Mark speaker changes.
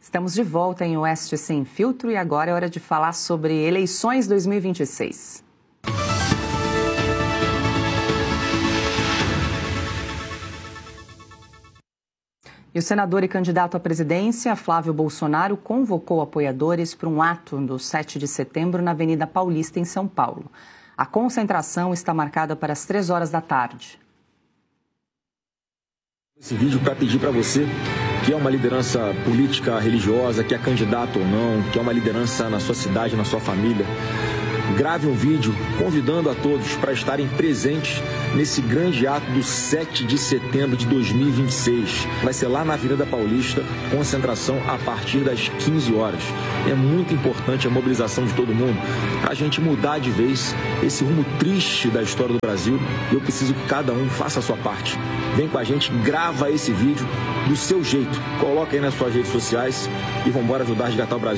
Speaker 1: Estamos de volta em Oeste Sem Filtro e agora é hora de falar sobre eleições 2026. E o senador e candidato à presidência, Flávio Bolsonaro, convocou apoiadores para um ato no 7 de setembro na Avenida Paulista, em São Paulo. A concentração está marcada para as 3 horas da tarde.
Speaker 2: Esse vídeo para pedir para você que é uma liderança política, religiosa, que é candidato ou não, que é uma liderança na sua cidade, na sua família, grave um vídeo convidando a todos para estarem presentes nesse grande ato do 7 de setembro de 2026. Vai ser lá na Avenida Paulista, concentração a partir das 15 horas. É muito importante a mobilização de todo mundo para a gente mudar de vez esse rumo triste da história do Brasil. E eu preciso que cada um faça a sua parte. Vem com a gente, grava esse vídeo do seu jeito, coloca aí nas suas redes sociais e vamos embora ajudar a resgatar o Brasil.